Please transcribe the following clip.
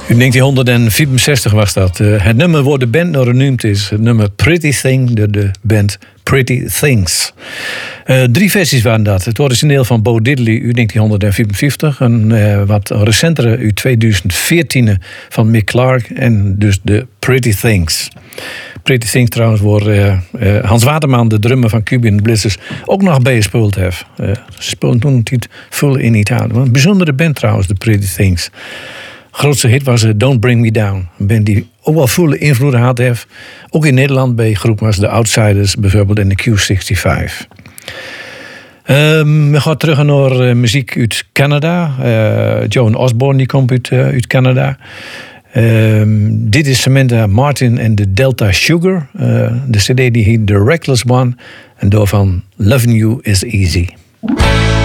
In 1964 was dat. Het nummer waar de band naar genoemd is. Het nummer Pretty Thing, de band Pretty Things. 3 versies waren dat. Het origineel van Bo Diddley uit 1954. Een wat recentere uit 2014 van Mick Clark. En dus de Pretty Things. Pretty Things trouwens, waar Hans Waterman, de drummer van Cuban Blitzers, ook nog bij gespeeld heeft. Ze speelden toen niet veel in Italië. Een bijzondere band trouwens, de Pretty Things. Grootste hit was Don't Bring Me Down. Een band die ook wel veel invloed had heeft. Ook in Nederland bij groepen als The Outsiders, bijvoorbeeld in de Q65. We gaan terug naar muziek uit Canada. Joan Osborne die komt uit Canada. Dit is Samantha Martin en de Delta Sugar. De cd die heet The Reckless One. En daarvan Loving You Is Easy.